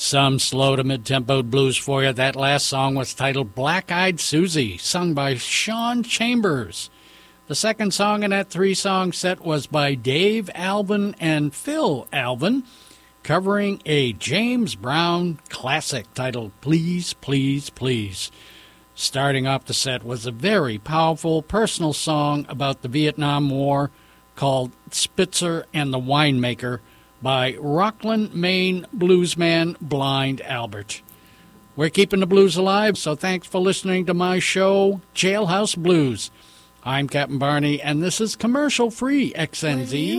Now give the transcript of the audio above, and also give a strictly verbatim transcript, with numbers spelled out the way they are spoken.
Some slow to mid-tempoed blues for you. That last song was titled Black-Eyed Susie, sung by Sean Chambers. The second song in that three-song set was by Dave Alvin and Phil Alvin, covering a James Brown classic titled Please, Please, Please. Starting off the set was a very powerful personal song about the Vietnam War called Spitzer and the Winemaker by Rockland, Maine bluesman Blind Albert. We're keeping the blues alive, so thanks for listening to my show, Jailhouse Blues. I'm Captain Barney, and this is commercial-free X N Z.